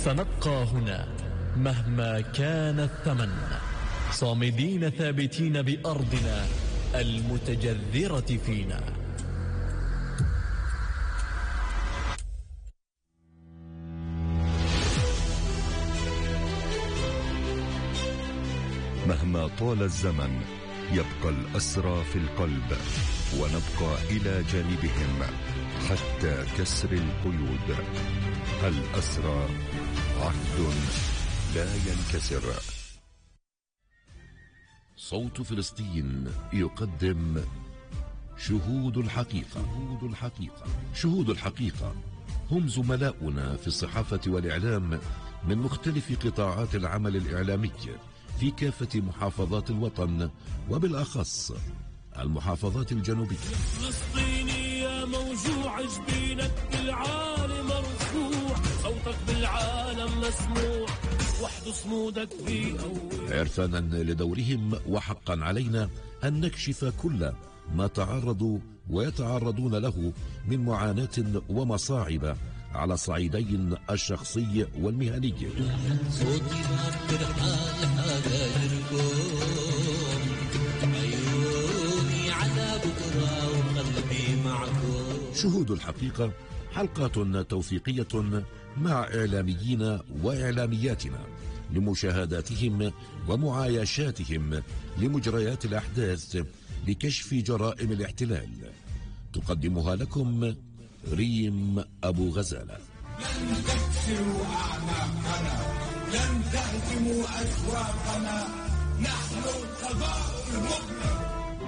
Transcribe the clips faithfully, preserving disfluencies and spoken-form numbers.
سنبقى هنا مهما كان الثمن، صامدين ثابتين بأرضنا المتجذرة فينا. مهما طال الزمن يبقى الأسرى في القلب، ونبقى إلى جانبهم حتى كسر القيود. الأسرى عهد لا ينكسر. صوت فلسطين يقدم شهود الحقيقة. شهود الحقيقة شهود الحقيقة هم زملاؤنا في الصحافة والإعلام من مختلف قطاعات العمل الإعلامي في كافة محافظات الوطن، وبالأخص المحافظات الجنوبية. فلسطيني يا موجوع، جبينك بالعالم مرفوع، صوتك بالعالم مسموع، وحده صمودك في أول. عرفانا لدورهم، وحقا علينا أن نكشف كل ما تعرضوا ويتعرضون له من معاناة ومصاعب على الصعيدين الشخصي والمهني. صوتي معبر حال حبايبكم، عيوني على بكرة وقلبي معكم. شهود الحقيقة حلقات توثيقية مع إعلاميين وإعلامياتنا لمشاهداتهم ومعايشاتهم لمجريات الأحداث لكشف جرائم الاحتلال. تقدمها لكم ريم أبو غزالة. لن تكسروا أعناقنا، لن تهدموا أسواقنا، نحن القضاء المطلق.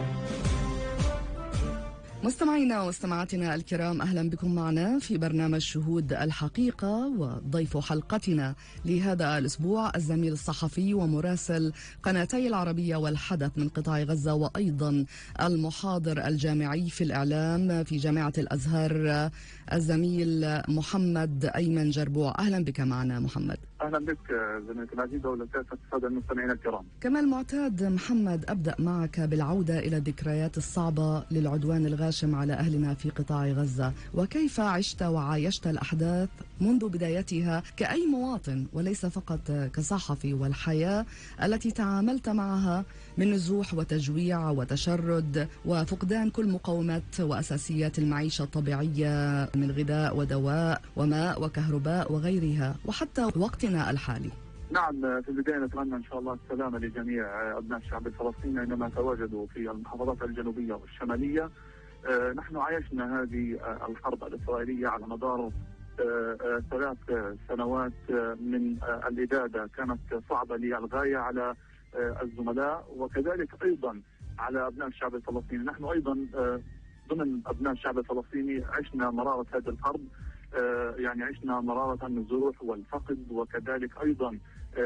مستمعينا ومستمعاتنا الكرام، أهلا بكم معنا في برنامج شهود الحقيقة. وضيف حلقتنا لهذا الأسبوع الزميل الصحفي ومراسل قناتي العربية والحدث من قطاع غزة، وأيضا المحاضر الجامعي في الإعلام في جامعة الأزهر، الزميل محمد أيمن جربوع. أهلا بك معنا محمد. أهلا بك زميلتي العزيزة ولكافة السادة المستمعين الكرام. كما المعتاد محمد، أبدأ معك بالعودة إلى الذكريات الصعبة للعدوان الغاشم على أهلنا في قطاع غزة، وكيف عشت وعايشت الأحداث منذ بدايتها كأي مواطن وليس فقط كصحفي، والحياة التي تعاملت معها من نزوح وتجويع وتشرد وفقدان كل مقومات وأساسيات المعيشة الطبيعية من غذاء ودواء وماء وكهرباء وغيرها، وحتى وقتنا الحالي. نعم، في البداية نتمنى إن شاء الله السلامة لجميع أبناء الشعب الفلسطيني أينما تواجدوا في المحافظات الجنوبية والشمالية. نحن عايشنا هذه الحرب الإسرائيلية على مدار ثلاث سنوات من الإبادة، كانت صعبة للغاية على الزملاء وكذلك أيضا على أبناء الشعب الفلسطيني. نحن أيضا ضمن أبناء الشعب الفلسطيني عشنا مرارة هذه الحرب، يعني عشنا مرارة النزوح والفقد، وكذلك أيضا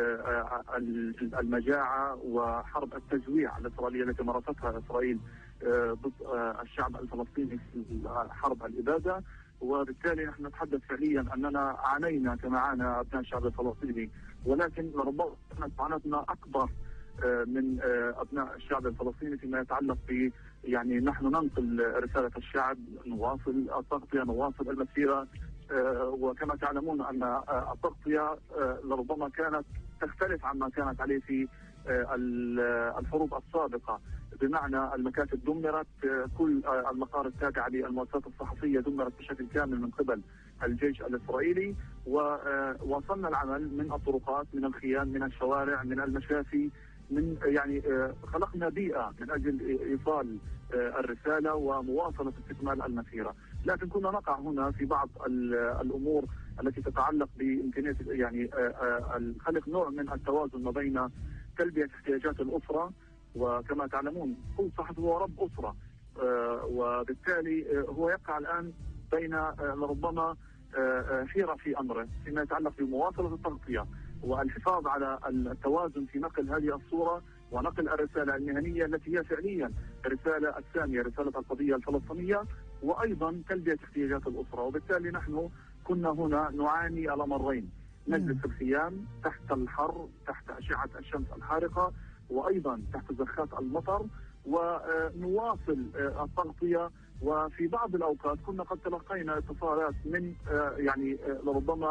المجاعة وحرب التجويع الإسرائيلية التي مارستها إسرائيل ضد الشعب الفلسطيني في حرب الإبادة. وبالتالي نحن نتحدث فعليا أننا عانينا كما عانى أبناء الشعب الفلسطيني، ولكن ربما كانت معاناتنا أكبر من أبناء الشعب الفلسطيني فيما يتعلق ب يعني نحن ننقل رسالة الشعب، نواصل التغطية، نواصل المسيرة. وكما تعلمون أن التغطية لربما كانت تختلف عما كانت عليه في الحروب السابقة، بمعنى المكاتب دمرت، كل المقار التابعة للمؤسسات الصحفية دمرت بشكل كامل من قبل الجيش الإسرائيلي، ووصلنا العمل من الطرقات، من الخيام، من الشوارع، من المشافي، من يعني خلقنا بيئة من أجل إيصال الرسالة ومواصلة استكمال المسيرة. لكن كنا نقع هنا في بعض الأمور التي تتعلق بإمكانية يعني خلق نوع من التوازن ما بين تلبية احتياجات الأسرة، وكما تعلمون كل صحفي هو رب أسرة، وبالتالي هو يقع الآن بين ربما حيرة في أمره فيما يتعلق بمواصلة التغطية والحفاظ على التوازن في نقل هذه الصورة ونقل الرسالة المهنية التي هي فعليا رسالة السامية، رسالة القضية الفلسطينية، وأيضا تلبية احتياجات الأسرة. وبالتالي نحن كنا هنا نعاني الأمرين، نجلس في الخيام تحت الحر، تحت أشعة الشمس الحارقة، وأيضا تحت زخات المطر، ونواصل التغطية. وفي بعض الأوقات كنا قد تلقينا اتصالات من يعني لربما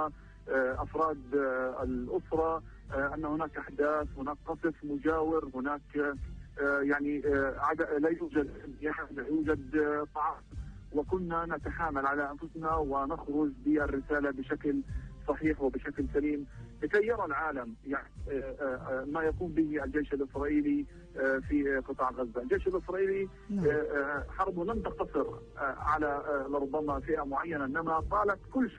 أفراد الأسرة أن هناك أحداث، هناك قصف مجاور، هناك يعني لا يوجد لا يوجد طعام، وكنا نتحامل على أنفسنا ونخرج بالرسالة بشكل صحيح وبشكل سليم لكي يرى العالم يعني ما يقوم به الجيش الإسرائيلي في قطاع غزة. الجيش الإسرائيلي حربه لم تقتصر على لربما فئة معينة، إنما طالت كل شيء.